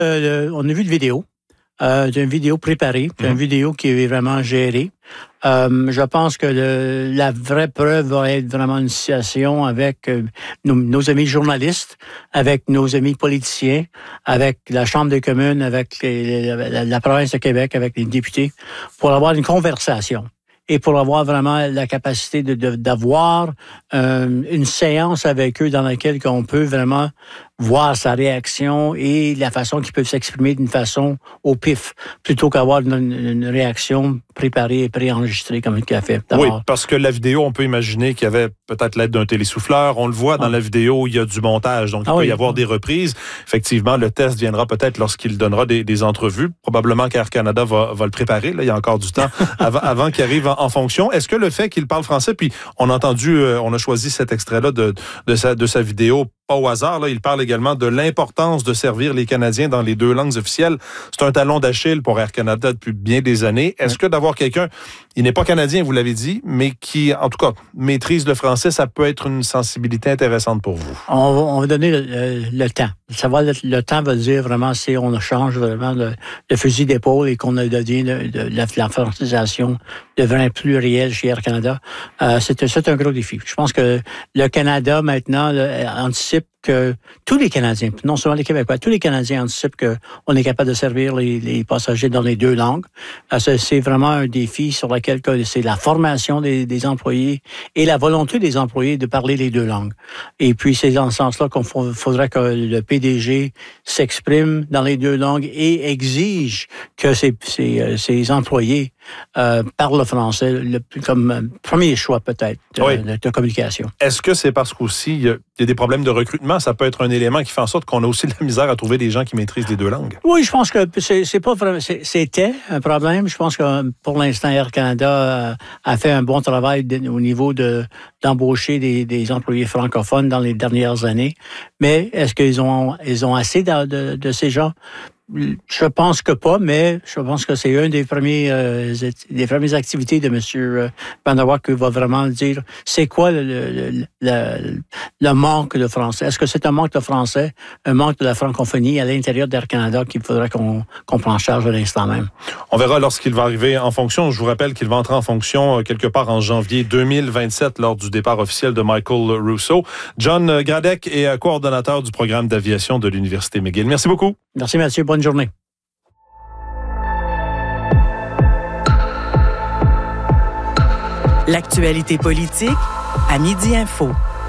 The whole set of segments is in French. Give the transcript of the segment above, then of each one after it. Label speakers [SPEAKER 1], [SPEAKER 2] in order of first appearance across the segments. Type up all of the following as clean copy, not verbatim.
[SPEAKER 1] on a vu une vidéo. D'une vidéo préparée, une vidéo qui est vraiment gérée. Je pense que la vraie preuve va être vraiment une situation avec nos amis journalistes, avec nos amis politiciens, avec la Chambre des communes, avec la province de Québec, avec les députés, pour avoir une conversation. Et pour avoir vraiment la capacité d'avoir une séance avec eux dans laquelle on peut vraiment voir sa réaction et la façon qu'ils peuvent s'exprimer d'une façon au pif, plutôt qu'avoir une réaction préparée et préenregistrée comme il a fait.
[SPEAKER 2] Oui, parce que la vidéo, on peut imaginer qu'il y avait peut-être l'aide d'un télésouffleur. On le voit dans la vidéo, il y a du montage, donc il peut y avoir des reprises. Effectivement, le test viendra peut-être lorsqu'il donnera des entrevues. Probablement qu'Air Canada va le préparer. Là, il y a encore du temps avant qu'il arrive en fonction. Est-ce que le fait qu'il parle français, puis on a choisi cet extrait-là de sa vidéo, pas au hasard, là, il parle également de l'importance de servir les Canadiens dans les 2 langues officielles. C'est un talon d'Achille pour Air Canada depuis bien des années. Est-ce que d'avoir quelqu'un, il n'est pas canadien, vous l'avez dit, mais qui, en tout cas, maîtrise le français, ça peut être une sensibilité intéressante pour vous? On
[SPEAKER 1] va donner le temps. Le temps va dire vraiment si on change vraiment le fusil d'épaule et qu'on devient la francisation devient plus réelle chez Air Canada. C'est un gros défi. Je pense que le Canada, maintenant, anticipe que tous les Canadiens, non seulement les Québécois, tous les Canadiens anticipent qu'on est capable de servir les passagers dans les 2 langues. C'est vraiment un défi sur lequel c'est la formation des employés et la volonté des employés de parler les 2 langues. Et puis, c'est dans ce sens-là qu'il faudrait que le PDG s'exprime dans les 2 langues et exige que ses employés parlent le français comme premier choix peut-être de communication.
[SPEAKER 2] Est-ce que c'est parce qu'aussi il y a des problèmes de recrutement? Ça peut être un élément qui fait en sorte qu'on a aussi de la misère à trouver des gens qui maîtrisent les 2 langues.
[SPEAKER 1] Oui, je pense que c'est pas vraiment, c'était un problème. Je pense que pour l'instant, Air Canada a fait un bon travail au niveau d'embaucher des employés francophones dans les dernières années. Mais est-ce qu'ils ont assez de ces gens? Je pense que pas, mais je pense que c'est une des premières activités de M. Van der Walt qui va vraiment dire c'est quoi le manque de français. Est-ce que c'est un manque de français, un manque de la francophonie à l'intérieur d'Air Canada qu'il faudrait qu'on prenne en charge à l'instant même?
[SPEAKER 2] On verra lorsqu'il va arriver en fonction. Je vous rappelle qu'il va entrer en fonction quelque part en janvier 2027 lors du départ officiel de Michael Rousseau. John Gradec est coordonnateur du programme d'aviation de l'Université McGill. Merci beaucoup.
[SPEAKER 1] Merci Mathieu. Bonne journée.
[SPEAKER 3] L'actualité politique à Midi Info.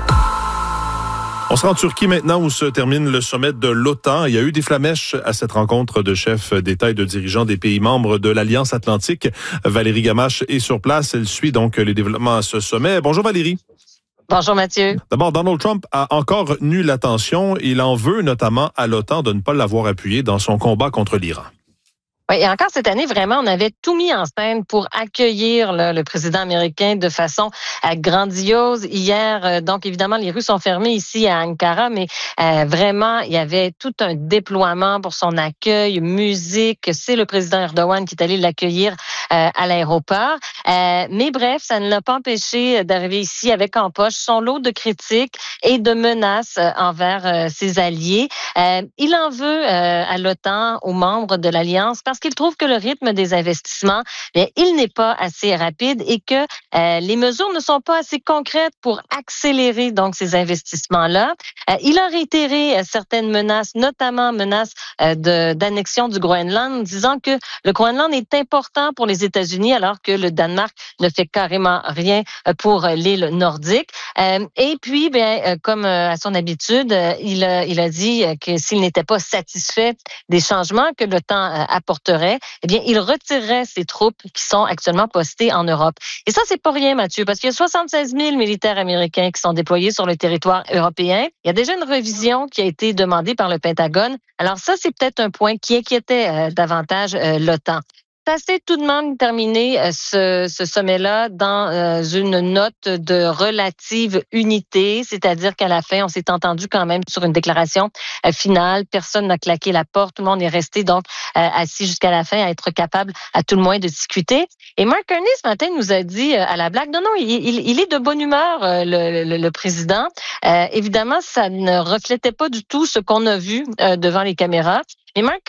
[SPEAKER 2] On sera en Turquie maintenant où se termine le sommet de l'OTAN. Il y a eu des flamèches à cette rencontre de chefs d'État et de dirigeants des pays membres de l'Alliance Atlantique. Valérie Gamache est sur place. Elle suit donc les développements à ce sommet. Bonjour Valérie.
[SPEAKER 4] Bonjour Mathieu.
[SPEAKER 2] D'abord, Donald Trump a encore retenu l'attention. Il en veut notamment à l'OTAN de ne pas l'avoir appuyé dans son combat contre l'Iran.
[SPEAKER 4] Oui, et encore cette année, vraiment, on avait tout mis en scène pour accueillir le président américain de façon grandiose. Hier, donc évidemment, les rues sont fermées ici à Ankara, mais vraiment, il y avait tout un déploiement pour son accueil, musique. C'est le président Erdogan qui est allé l'accueillir à l'aéroport. Mais bref, ça ne l'a pas empêché d'arriver ici avec en poche son lot de critiques et de menaces envers ses alliés. Il en veut à l'OTAN, aux membres de l'Alliance, parce qu'il trouve que le rythme des investissements, il n'est pas assez rapide et que les mesures ne sont pas assez concrètes pour accélérer donc ces investissements-là. Il a réitéré certaines menaces, notamment menaces d'annexion du Groenland, disant que le Groenland est important pour les États-Unis alors que le Danemark ne fait carrément rien pour l'île nordique. Et puis, comme à son habitude, il a dit que s'il n'était pas satisfait des changements que l'OTAN apporterait, il retirerait ses troupes qui sont actuellement postées en Europe. Et ça, c'est pas rien, Mathieu, parce qu'il y a 76 000 militaires américains qui sont déployés sur le territoire européen. Il y a déjà une révision qui a été demandée par le Pentagone. Alors ça, c'est peut-être un point qui inquiétait davantage l'OTAN. Ça s'est tout de même terminé, ce sommet-là, dans une note de relative unité, c'est-à-dire qu'à la fin, on s'est entendu quand même sur une déclaration finale. Personne n'a claqué la porte. Tout le monde est resté donc assis jusqu'à la fin à être capable, à tout le moins, de discuter. Et Mark Carney, ce matin, nous a dit à la blague, non, il est de bonne humeur, le président. Évidemment, ça ne reflétait pas du tout ce qu'on a vu devant les caméras. Mais Mark